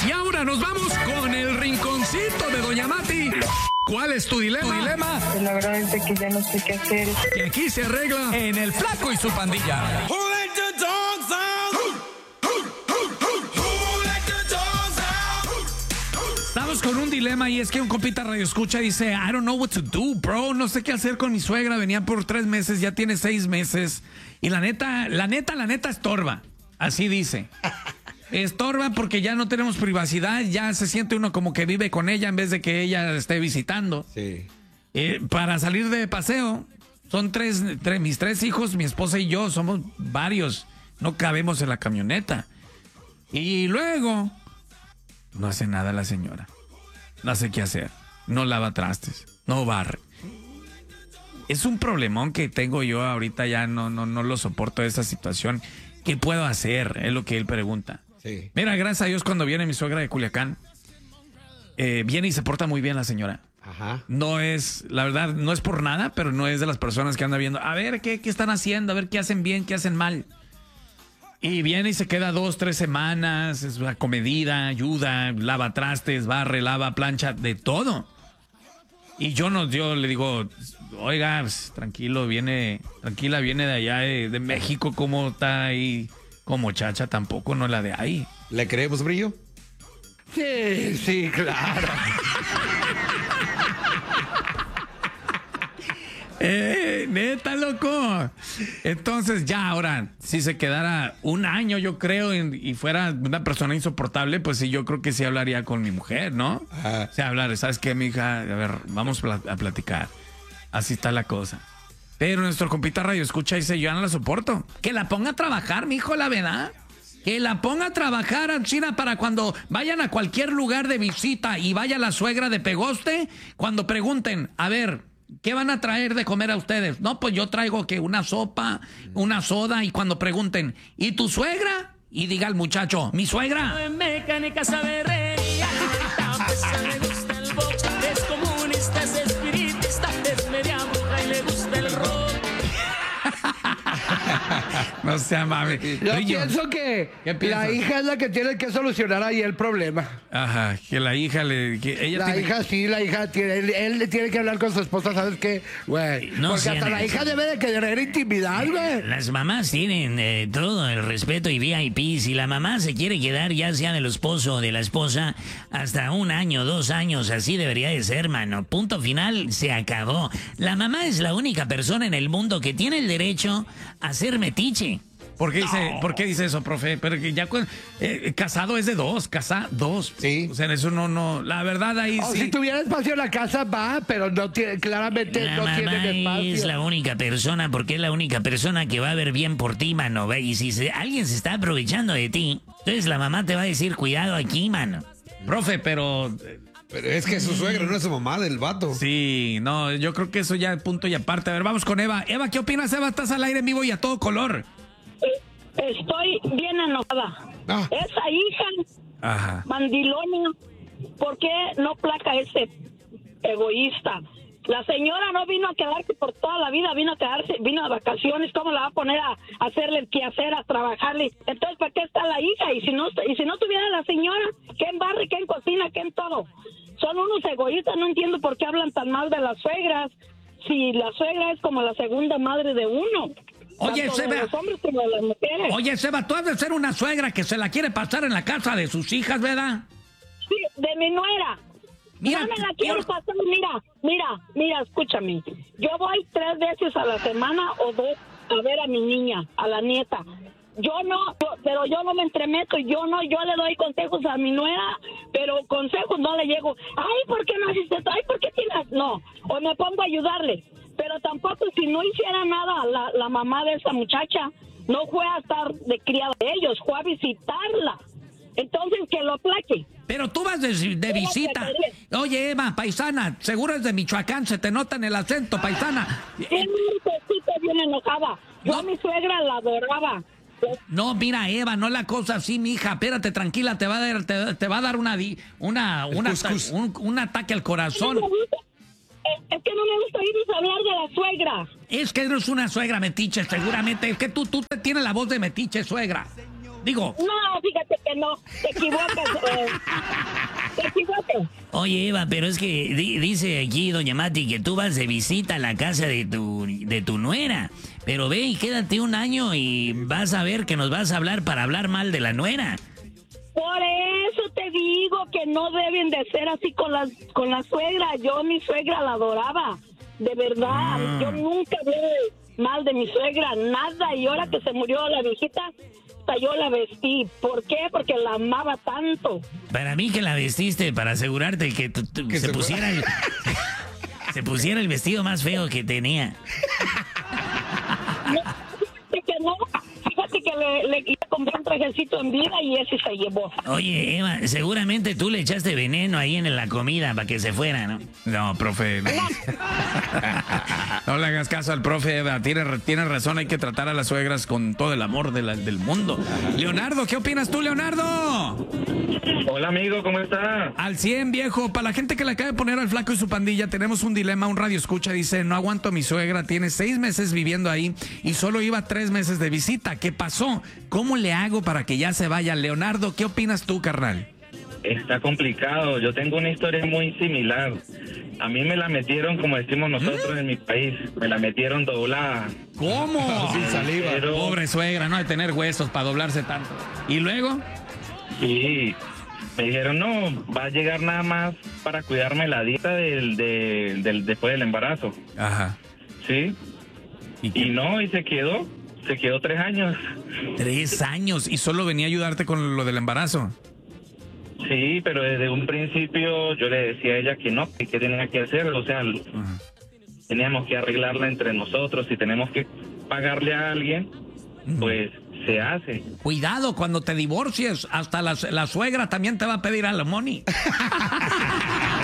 Y ahora nos vamos con el rinconcito de Doña Mati. ¿Cuál es tu dilema? Pues la verdad es que ya no sé qué hacer. Que aquí se arregla en El Flaco y su pandilla. Estamos con un dilema y es que un compita radio escucha y dice, I don't know what to do, bro. No sé qué hacer con mi suegra. Venía por 3 meses, ya tiene 6 meses. Y la neta estorba. Así dice. Estorba porque ya no tenemos privacidad. Ya se siente uno como que vive con ella en vez de que ella esté visitando. Sí. Para salir de paseo, son mis 3 hijos, mi esposa y yo, somos varios. No cabemos en la camioneta. Y luego, no hace nada la señora. No sé qué hacer. No lava trastes. No barre. Es un problemón que tengo yo ahorita, ya no lo soporto esa situación. ¿Qué puedo hacer? Es lo que él pregunta. Sí. Mira, gracias a Dios, cuando viene mi suegra de Culiacán, viene y se porta muy bien la señora. Ajá. No es, la verdad, no es por nada, pero no es de las personas que anda viendo, a ver qué están haciendo, a ver qué hacen bien, qué hacen mal. Y viene y se queda 2, 3 semanas, es una comedida, ayuda, lava trastes, barre, lava, plancha, de todo. Y yo le digo, oiga, pues, tranquila, viene de allá de México, ¿cómo está ahí? Como chacha tampoco, no la de ahí. ¿Le creemos, Brillo? Sí, claro. Neta, loco. Entonces ya ahora, si se quedara 1 año, yo creo, y fuera una persona insoportable, pues sí, yo creo que sí hablaría con mi mujer, ¿no? Ajá. O sea, hablar, ¿sabes qué, mija? A ver, vamos a platicar. Así está la cosa. Pero nuestro compita radio escucha y dice, yo ya no la soporto. Que la ponga a trabajar, mijo, la verdad. Que la ponga a trabajar, China, para cuando vayan a cualquier lugar de visita y vaya la suegra de Pegoste, cuando pregunten, a ver, ¿qué van a traer de comer a ustedes? No, pues yo traigo que una sopa, una soda, y cuando pregunten, ¿y tu suegra? Y diga el muchacho, ¿mi suegra? Mecánica sabe reír, le gusta el box, es comunista, es espiritista, es media bruja y le gusta el rock. No sea mami. Yo pienso que ¿Qué piensas? la hija es la que tiene que solucionar ahí el problema. Ajá, que la hija La hija tiene, él tiene que hablar con su esposa, ¿sabes qué? Güey, No porque sean hasta la así. hija debe de querer intimidad, güey. Las mamás tienen todo el respeto y VIP. Si la mamá se quiere quedar, ya sea del esposo o de la esposa, hasta 1 año, 2 años, así debería de ser, mano. Punto final, se acabó. La mamá es la única persona en el mundo que tiene el derecho a ser metiche. ¿Por qué dice eso, profe? Pero que ya casado es de 2, dos. Sí. O sea, eso no, la verdad ahí O sí. si tuviera espacio en la casa, va, pero no tiene, claramente La no mamá tiene espacio. es la única persona, porque es la única persona que va a ver bien por ti, mano. ¿Ve? Y si alguien se está aprovechando de ti, entonces la mamá te va a decir, cuidado aquí, mano. Profe, pero Pero es que su suegra no es su mamá del vato. sí, no, yo creo que eso ya es punto y aparte. A ver, vamos con Eva. Eva, ¿qué opinas, Eva? Estás al aire en vivo y a todo color. Estoy bien enojada. Ah. Esa hija Ajá. mandilona, ¿por qué no placa ese egoísta? La señora no vino a quedarse por toda la vida, vino a vacaciones. ¿Cómo la va a poner a hacerle el quehacer, a trabajarle? Entonces, ¿para qué está la hija? Y si no tuviera la señora, ¿qué en barrio, qué en cocina, qué en todo? Son unos egoístas, no entiendo por qué hablan tan mal de las suegras. Si la suegra es como la segunda madre de uno. Oye, tanto de Seba. los hombres como de las mujeres. Oye, Seba, tú has de ser una suegra que se la quiere pasar en la casa de sus hijas, ¿verdad? Sí, de mi nuera. Mira, No me la quiero pasar, mira, escúchame. Yo voy 3 veces a la semana o 2 a ver a mi niña, a la nieta. Pero yo no me entremeto, yo le doy consejos a mi nuera, pero consejos no le llego. Ay, ¿por qué no haces esto? Ay, ¿por qué tienes? No, o me pongo a ayudarle. Pero tampoco, si no hiciera nada la mamá de esa muchacha, no fue a estar de criada de ellos, fue a visitarla. Entonces, que lo aplaque. Pero tú vas de visita. Oye, Eva, paisana, seguro es de Michoacán, se te nota en el acento, paisana. Bien, bien enojada. Yo a mi suegra la adoraba. No, mira, Eva, no la cosa así, mija. Espérate, tranquila, te va a dar un ataque al corazón. Es que no me gusta oír hablar de la suegra. Es que eres una suegra metiche, seguramente. Es que tú te tienes la voz de metiche, suegra. Digo, No, fíjate que no, te equivocas. Te equivocas. Oye, Eva, pero es que dice aquí doña Mati que tú vas de visita a la casa de tu nuera. Pero ve y quédate un año y vas a ver que nos vas a hablar para hablar mal de la nuera. Por eso te digo que no deben de ser así con la suegra. Yo mi suegra la adoraba, de verdad. Yo nunca hablé mal de mi suegra, nada. Y ahora que se murió la viejita, hasta yo la vestí. ¿Por qué? Porque la amaba tanto. Para mí que la vestiste para asegurarte que, Que se se pusiera se pusiera el vestido más feo que tenía. No, fíjate que no. Fíjate que le compré un trajecito en vida y ese se llevó. Oye, Eva, seguramente tú le echaste veneno ahí en la comida para que se fuera, ¿no? no, profe. No le hagas caso al profe, Eva. Tiene razón, hay que tratar a las suegras con todo el amor del mundo. Leonardo, ¿qué opinas tú, Leonardo? Hola amigo, ¿cómo está? Al 100, viejo. Para la gente que le acaba de poner al flaco y su pandilla, tenemos un dilema. Un radio escucha dice, no aguanto a mi suegra, tiene 6 meses viviendo ahí y solo iba 3 meses de visita. ¿Qué pasó? ¿Cómo le hago para que ya se vaya? Leonardo, ¿qué opinas tú, carnal? Está complicado, yo tengo una historia muy similar. A mí me la metieron, como decimos nosotros en mi país, me la metieron doblada. ¿Cómo? Sin saliva. Pero Pobre suegra, no de tener huesos para doblarse tanto. ¿Y luego? sí, me dijeron, no, va a llegar nada más para cuidarme la dieta después del embarazo. Ajá. Sí, y no, y se quedó 3 años. 3 años y solo venía a ayudarte con lo del embarazo. Sí, pero desde un principio yo le decía a ella que no, que tenía que hacer, o sea, teníamos que arreglarla entre nosotros, si tenemos que pagarle a alguien, pues se hace. Cuidado, cuando te divorcies, hasta la suegra también te va a pedir alimony.